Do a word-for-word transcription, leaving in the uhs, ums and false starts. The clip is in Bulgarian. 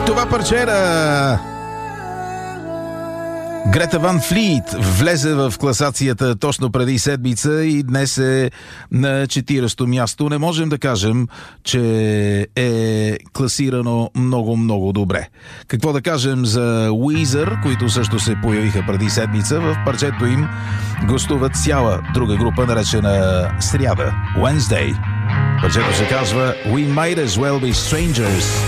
Това парче era Грета Ван Флит, влезе в класацията точно преди седмица и днес е на четиридесето място. Не можем да кажем, че е класирано много-много добре. Какво да кажем за Уизър, които също се появиха преди седмица? В парчето им гостуват цяла друга група, наречена Сряда, Wednesday. Парчето се казва We Might As Well Be Strangers.